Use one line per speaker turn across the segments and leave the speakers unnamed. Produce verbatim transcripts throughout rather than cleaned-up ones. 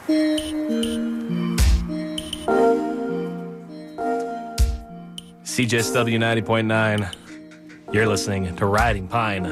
C J S W ninety point nine. You're listening to Riding Pine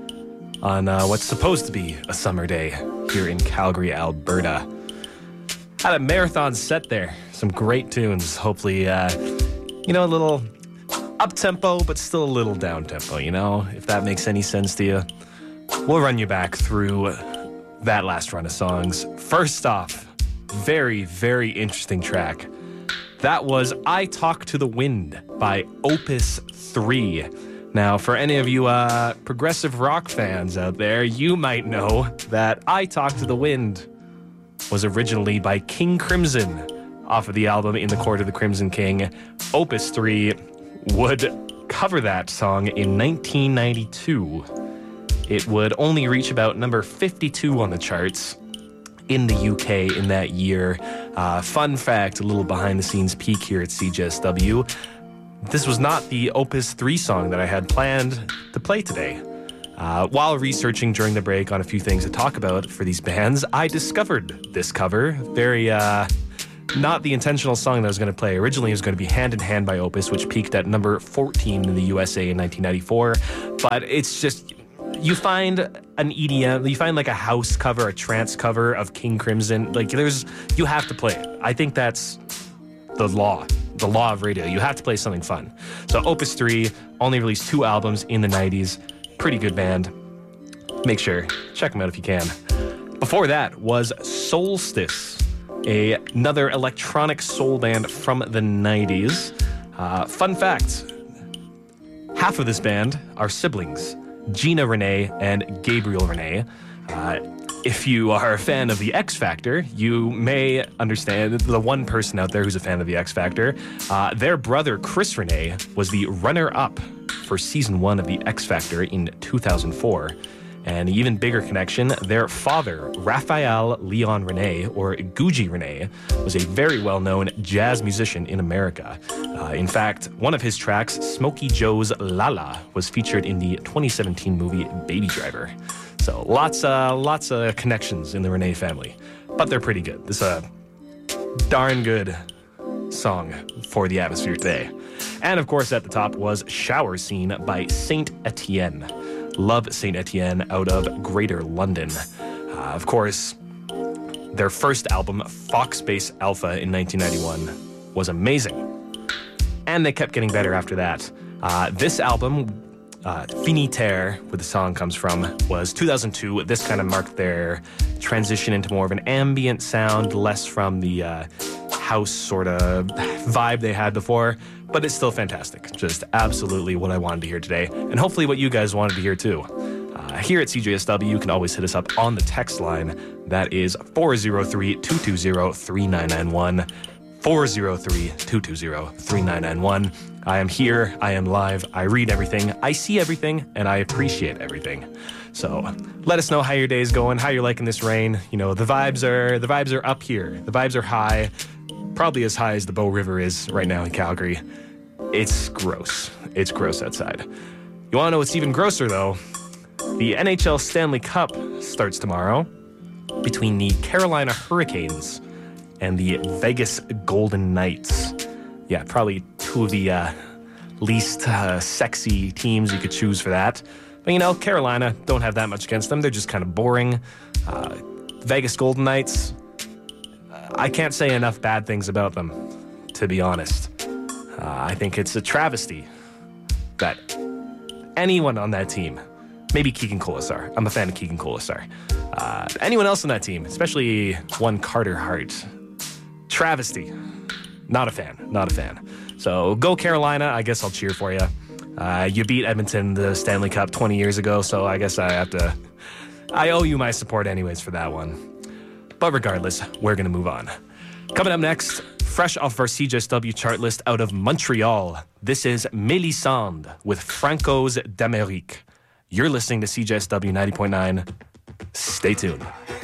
on uh, what's supposed to be a summer day here in Calgary, Alberta. Had a marathon set there. Some great tunes. Hopefully, uh, you know, a little up-tempo, but still a little down-tempo, you know? If that makes any sense to you. We'll run you back through that last run of songs. First off, very, very interesting track. That was I Talk to the Wind by Opus three. Now, for any of you uh, progressive rock fans out there, you might know that I Talk to the Wind was originally by King Crimson off of the album In the Court of the Crimson King. Opus three would cover that song in nineteen ninety-two. It would only reach about number fifty-two on the charts in the U K in that year. Uh, fun fact, a little behind-the-scenes peek here at C J S W. This was not the Opus three song that I had planned to play today. Uh, while researching during the break on a few things to talk about for these bands, I discovered this cover. Very, uh, not the intentional song that I was going to play. Originally, it was going to be Hand in Hand by Opus, which peaked at number fourteen in the U S A in nineteen ninety-four. But it's just... You find an E D M, you find like a house cover, a trance cover of King Crimson. Like there's, you have to play it. I think that's the law, the law of radio. You have to play something fun. So Opus three only released two albums in the nineties. Pretty good band. Make sure, check them out if you can. Before that was Solstice, a, another electronic soul band from the nineties. Uh, fun fact, half of this band are siblings. Gina Renee and Gabriel Renee. Uh, if you are a fan of The X Factor, you may understand the one person out there who's a fan of The X Factor. Uh, their brother, Chris Renee, was the runner-up for season one of The X Factor in two thousand four. And an even bigger connection, their father, Raphael Leon Renee, or Gucci Renee, was a very well-known jazz musician in America. Uh, in fact, one of his tracks, Smokey Joe's Lala, was featured in the twenty seventeen movie Baby Driver. So lots, uh, lots of connections in the Renee family, but they're pretty good. This is a darn good song for the atmosphere today. And of course, at the top was Shower Scene by Saint Etienne. Love Saint Etienne out of Greater London. Uh, of course, their first album, Foxbase Alpha in nineteen ninety-one, was amazing. And they kept getting better after that. Uh, this album, uh, Finitaire, where the song comes from, was two thousand two. This kind of marked their transition into more of an ambient sound, less from the uh, house sort of vibe they had before. But it's still fantastic. Just absolutely what I wanted to hear today. And hopefully what you guys wanted to hear too. Uh, here at C J S W, you can always hit us up on the text line. That is four oh three, two two zero, three nine nine one. four oh three, two two zero, three nine nine one. I am here. I am live. I read everything. I see everything. And I appreciate everything. So let us know how your day is going, how you're liking this rain. You know, the vibes are the vibes are up here. The vibes are high. Probably as high as the Bow River is right now in Calgary. It's gross. It's gross outside. You want to know what's even grosser, though? The N H L Stanley Cup starts tomorrow between the Carolina Hurricanes and the Vegas Golden Knights. Yeah, probably two of the uh, least uh, sexy teams you could choose for that. But, you know, Carolina, don't have that much against them. They're just kind of boring. Uh, Vegas Golden Knights, I can't say enough bad things about them, to be honest. Uh, I think it's a travesty that anyone on that team, maybe Keegan Colasar, I'm a fan of Keegan Colasar, uh, anyone else on that team, especially one Carter Hart, travesty. Not a fan, not a fan. So go Carolina, I guess I'll cheer for you. Uh, you beat Edmonton the Stanley Cup twenty years ago, so I guess I have to, I owe you my support anyways for that one. But regardless, we're going to move on. Coming up next, fresh off our C J S W chart list out of Montreal, this is Mélisande with Franco's d'Amérique. You're listening to C J S W ninety point nine. Stay tuned.